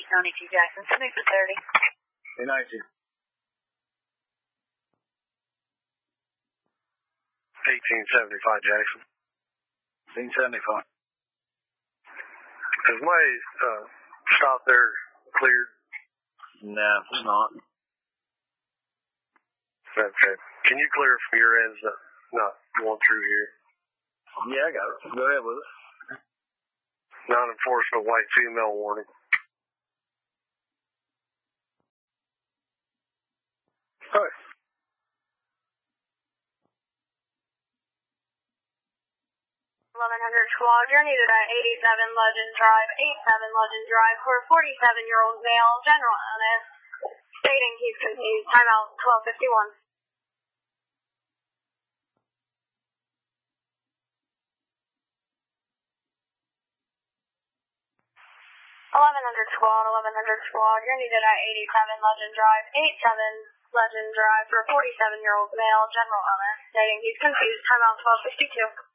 County T. Jackson, 70 for 30. Hey, 90. 1875 Jackson. 1875. Is my stop there cleared? No, it's not. Okay. Can you clear from your ends not going through here? Yeah, I got it. Go ahead with it. Non-enforcement white female warning. All right. 1100 Squadron, needed at 87 Legend Drive, 87 Legend Drive for a 47-year-old male, general illness, stating he's confused. Timeout 12:51. 1100 Squad, you're needed at 87 Legend Drive, 87 Legend Drive for a 47-year-old male, general illness, stating he's confused. Timeout 12:52.